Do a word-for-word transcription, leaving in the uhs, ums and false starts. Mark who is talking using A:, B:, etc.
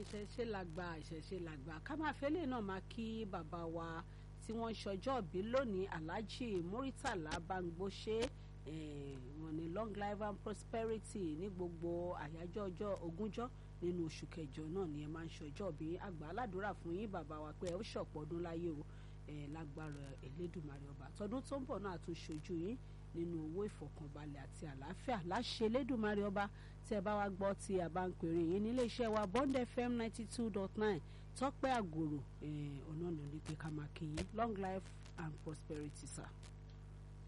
A: ìṣẹ̀ṣe làgbà ìṣẹ̀ṣe làgbà ká máa fẹ́lẹ̀ náà máa kí bàbá wa tí wọ́n ń ṣọjọ́ ìbí lónìí Alhaji Muritala Bangbose wọ́n ní long life and prosperity ní gbogbo àyájọ́ ọjọ́ ogúnjọ́ nínú oṣù kẹjọ náà ni ẹ máa ń ṣọjọ́ ìbí àgbà aládùúrà fún yín bàbá wa pé ẹ ó ṣọ̀pọ̀ ọdún láyé o lágbára Elédùmarè ọba tọdún tó ń bọ̀ náà tún ṣojú yín nínú owó ìfọ̀kànbalẹ̀ àti àlàáfíà láṣẹ Elédùmarè ọba tí ẹ bá wá gbọ́ tí a bá ń pèrè yín nílé iṣẹ́ wa Bond F M ninety two dot nine Tọ́pẹ́ Àgòrò ọ̀nà ọ̀nà ní pé ká máa kí yín long life and prosperity sir.